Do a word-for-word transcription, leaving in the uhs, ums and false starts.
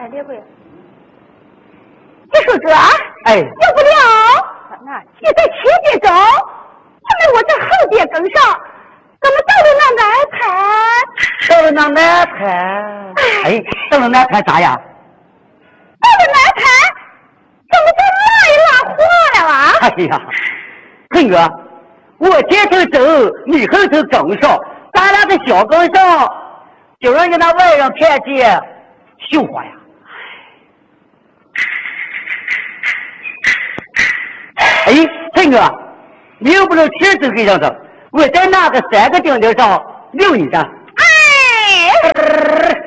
哎，李贵，这叔哥， 哎， 要不了，你在七点钟，因为我在后边跟上，咱们到了那南台， 到了那南台，哎，到了南台咋样？ 到了南台，怎么就拉一拉货了啊？ 哎呀，坤哥，我前头走，你后头跟上，咱俩在小跟上，就让你那外人看见，羞话呀！哎，坤哥，你又不能亲自给上走，我在那个三个钉钉上留你着。 哎。